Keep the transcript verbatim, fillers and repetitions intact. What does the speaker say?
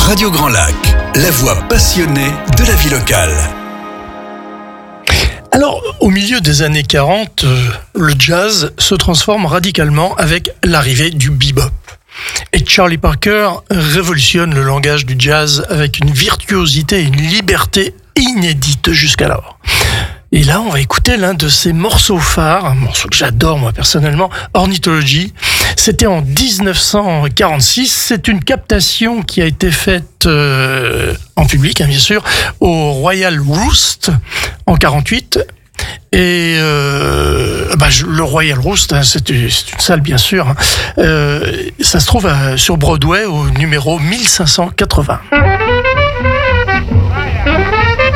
Radio Grand Lac, la voix passionnée de la vie locale. Alors, au milieu des années quarante, euh, le jazz se transforme radicalement avec l'arrivée du bebop. Et Charlie Parker révolutionne le langage du jazz avec une virtuosité et une liberté inédites jusqu'alors. Et là, on va écouter l'un de ses morceaux phares, un morceau que j'adore moi personnellement, Ornithology. C'était en dix-neuf cent quarante-six. C'est une captation qui a été faite euh, en public, hein, bien sûr, au Royal Roost en quarante-huit. Et euh, bah, le Royal Roost, hein, c'est, une, c'est une salle bien sûr. Hein, euh, ça se trouve à, sur Broadway au numéro mille cinq cent quatre-vingts.